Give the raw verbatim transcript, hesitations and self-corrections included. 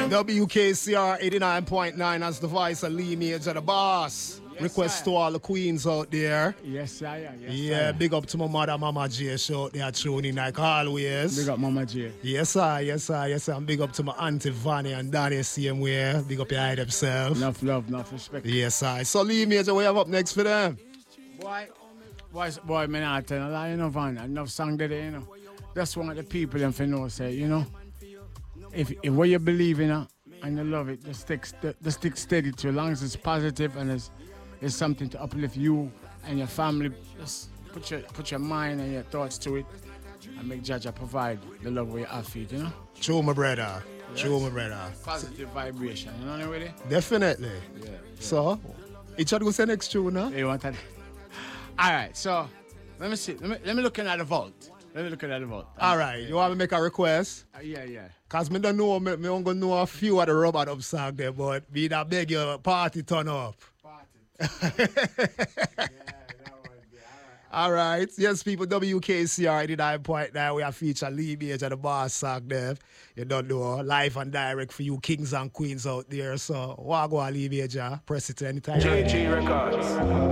W K C R eighty-nine point nine as the voice of Lee Major, the boss. Yes, request sir. To all the queens out there. Yes, sir. Yes, yeah, sir. Big up to my mother, Mama J, show out there tuning like always. Big up Mama J. Yes, sir. Yes, sir. Yes, sir. And big up to my auntie Vanny and Danny, same way. Big up your eye themselves. Enough love, enough respect. Yes, sir. So Lee Major, what you have up next for them? Boy, boy, boy, man, I tell you, lie, you know, Van, enough song there, you know. That's what the people them for know, say, you know. If, if what you believe in, uh, and you love it, just stick, st- just stick steady to it. As long as it's positive and it's, it's something to uplift you and your family. Just put your put your mind and your thoughts to it and make Jaja provide the love where you have for it, you know? True, my brother. Yes. True, my brother. Positive vibration, you know what I mean? Definitely. Yeah. yeah. So, each other will say next tune, huh? You want that? All right, so let me see. Let me, let me look in at the vault. Let me look at the vault. All right, yeah. You want me to make a request? Uh, yeah, yeah. Because me don't know, me, me don't know a few of the rubber dub song there, but me that beg your party turn up. Party. yeah, that was good. All right. All right. Yes, people, W K C R eighty-nine point nine, we have featured Lee Major, the boss song there. You don't know, live and direct for you kings and queens out there. So, walk on Lee Major, press it anytime. J G Records.